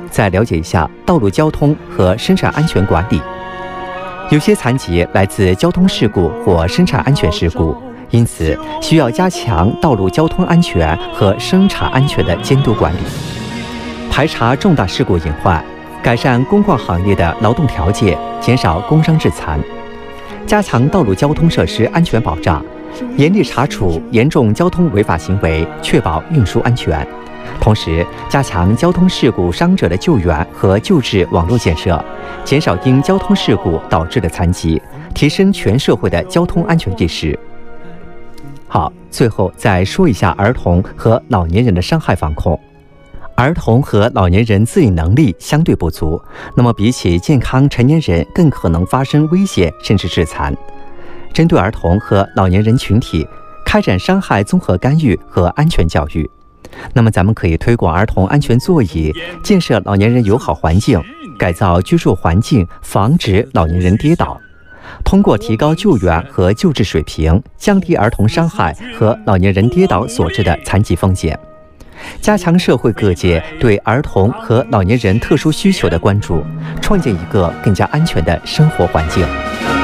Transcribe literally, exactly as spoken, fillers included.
再了解一下道路交通和生产安全管理。有些残疾来自交通事故或生产安全事故，因此需要加强道路交通安全和生产安全的监督管理，排查重大事故隐患，改善公共行业的劳动条件，减少工伤致残，加强道路交通设施安全保障，严厉查处严重交通违法行为，确保运输安全。同时，加强交通事故伤者的救援和救治网络建设，减少因交通事故导致的残疾，提升全社会的交通安全意识。好，最后再说一下儿童和老年人的伤害防控。儿童和老年人自理能力相对不足，那么比起健康成年人更可能发生危险甚至致残。针对儿童和老年人群体，开展伤害综合干预和安全教育。那么咱们可以推广儿童安全座椅，建设老年人友好环境，改造居住环境，防止老年人跌倒。通过提高救援和救治水平，降低儿童伤害和老年人跌倒所致的残疾风险，加强社会各界对儿童和老年人特殊需求的关注，创建一个更加安全的生活环境。